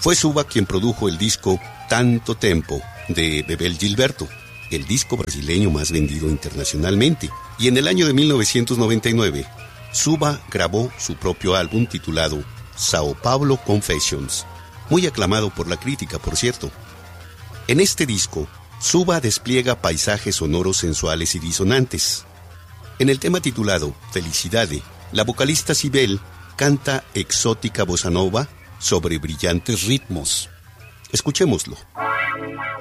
Fue Suba quien produjo el disco Tanto Tempo de Bebel Gilberto, el disco brasileño más vendido internacionalmente. Y en el año de 1999, Suba grabó su propio álbum titulado Sao Paulo Confessions, muy aclamado por la crítica, por cierto. En este disco, Suba despliega paisajes sonoros sensuales y disonantes. En el tema titulado Felicidade, la vocalista Cybele canta exótica bossa nova sobre brillantes ritmos. Escuchémoslo.